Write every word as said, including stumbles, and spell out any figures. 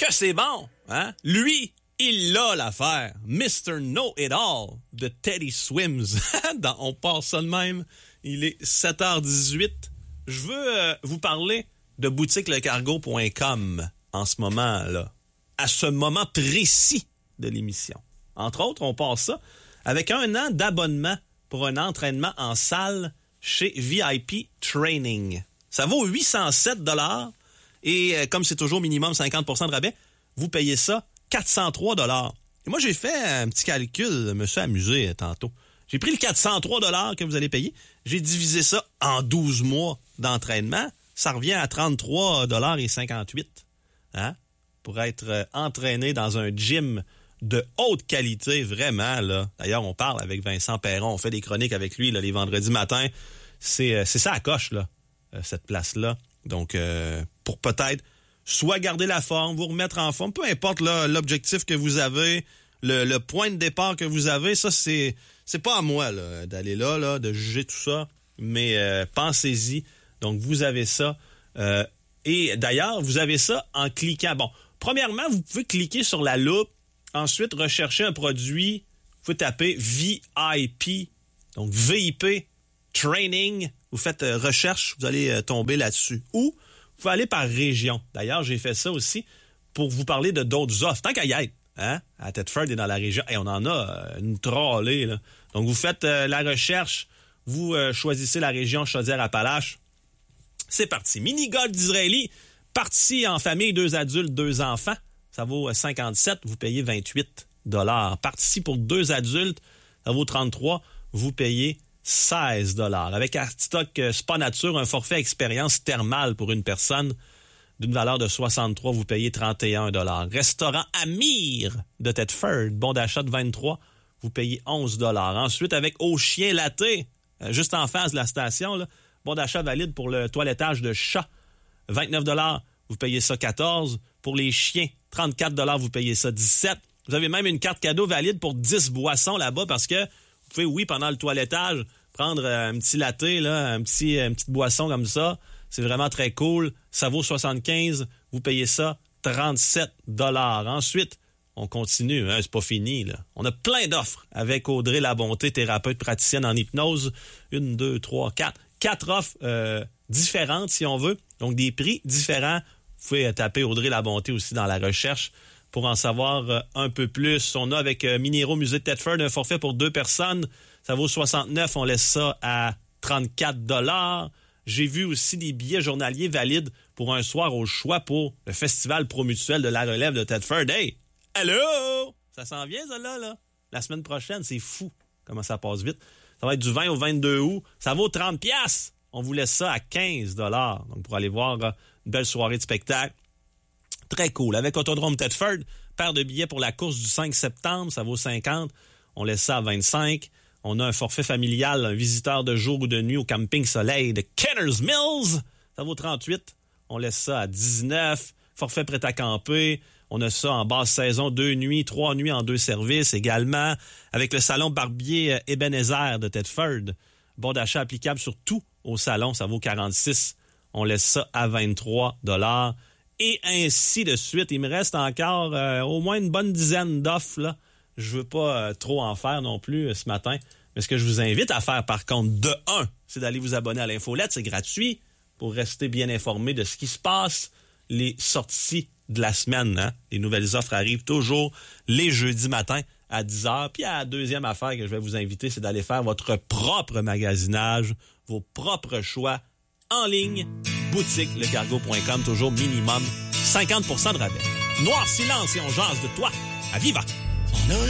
que c'est bon, hein? Lui, il a l'affaire. mister Know-It-All de Teddy Swims. Dans On part ça de même. Il est sept heures dix-huit. Je veux euh, vous parler de boutique le cargo point com en ce moment-là. À ce moment précis de l'émission. Entre autres, on part ça avec un an d'abonnement pour un entraînement en salle chez V I P Training. Ça vaut huit cent sept dollars et euh, comme c'est toujours minimum cinquante pour cent de rabais, vous payez ça quatre cent trois dollars. Et moi, j'ai fait un petit calcul, je me suis amusé tantôt. J'ai pris le quatre cent trois dollars que vous allez payer, j'ai divisé ça en douze mois d'entraînement, ça revient à trente-trois dollars cinquante-huit. Hein? Pour être euh, entraîné dans un gym de haute qualité, vraiment, là. D'ailleurs, on parle avec Vincent Perron, on fait des chroniques avec lui là, les vendredis matins. C'est, euh, c'est ça à coche, là, euh, cette place-là. Donc, euh, pour peut-être soit garder la forme, vous remettre en forme, peu importe là, l'objectif que vous avez, le, le point de départ que vous avez, ça, c'est c'est pas à moi là, d'aller là, là, de juger tout ça, mais euh, pensez-y. Donc, vous avez ça. Euh, et d'ailleurs, vous avez ça en cliquant. Bon, premièrement, vous pouvez cliquer sur la loupe. Ensuite, rechercher un produit, vous pouvez taper V I P, donc V I P Training. Vous faites euh, recherche, vous allez euh, tomber là-dessus. Ou vous pouvez aller par région. D'ailleurs, j'ai fait ça aussi pour vous parler de d'autres offres. Tant qu'à y être, hein? À Thetford et dans la région, hey, on en a euh, une trollée, là. Donc, vous faites euh, la recherche, vous euh, choisissez la région Chaudière-Appalaches. C'est parti. Mini-golf d'Israéli, parti en famille, deux adultes, deux enfants. Ça vaut cinquante-sept, vous payez vingt-huit dollars. Parti pour deux adultes, ça vaut trente-trois, vous payez seize dollars. Avec Artistock Spa Nature, un forfait expérience thermale pour une personne d'une valeur de soixante-trois, vous payez trente et un dollars. Restaurant Amir de Thetford, bon d'achat de vingt-trois, vous payez onze dollars. Ensuite, avec Au Chien Laté, juste en face de la station, là, bon d'achat valide pour le toilettage de chat, vingt-neuf dollars, vous payez ça quatorze. Pour les chiens, trente-quatre dollars, vous payez ça dix-sept. Vous avez même une carte cadeau valide pour dix boissons là-bas parce que vous pouvez, oui, pendant le toilettage, prendre un petit latte, là, un petit, une petite boisson comme ça. C'est vraiment très cool. Ça vaut soixante-quinze. Vous payez ça trente-sept dollars. Ensuite, on continue. Hein, c'est pas fini, là. On a plein d'offres avec Audrey Labonté, thérapeute praticienne en hypnose. Une, deux, trois, quatre. Quatre offres euh, différentes, si on veut. Donc, des prix différents. Vous pouvez taper Audrey Labonté aussi dans la recherche pour en savoir euh, un peu plus. On a avec euh, Minéraux Musée de Thetford un forfait pour deux personnes. Ça vaut soixante-neuf. On laisse ça à trente-quatre dollars. J'ai vu aussi des billets journaliers valides pour un soir au choix pour le Festival Promutuel de la Relève de Thetford. Hey! Allô! Ça s'en vient, ça, là, là? La semaine prochaine, c'est fou comment ça passe vite. Ça va être du vingt au vingt-deux août. Ça vaut trente piastres. On vous laisse ça à quinze dollars. Donc, pour aller voir euh, une belle soirée de spectacle. Très cool. Avec Autodrome Thetford, paire de billets pour la course du cinq septembre, ça vaut cinquante. On laisse ça à vingt-cinq. On a un forfait familial, un visiteur de jour ou de nuit au camping Soleil de Kenner's Mills. Ça vaut trente-huit. On laisse ça à dix-neuf. Forfait prêt à camper. On a ça en basse saison, deux nuits, trois nuits en deux services également. Avec le salon barbier Ebenezer de Thetford. Bon d'achat applicable sur tout au salon, ça vaut quarante-six. On laisse ça à vingt-trois dollars. Et ainsi de suite. Il me reste encore euh, au moins une bonne dizaine d'offres, là. Je veux pas euh, trop en faire non plus euh, ce matin. Mais ce que je vous invite à faire, par contre, de un, c'est d'aller vous abonner à l'infolette. C'est gratuit pour rester bien informé de ce qui se passe. Les sorties de la semaine, hein? Les nouvelles offres arrivent toujours les jeudis matins à dix heures. Puis la deuxième affaire que je vais vous inviter, c'est d'aller faire votre propre magasinage, vos propres choix en ligne. Boutique le cargo point com, toujours minimum cinquante pour cent de rabais. Noir silence et on jase de toi à Viva. On a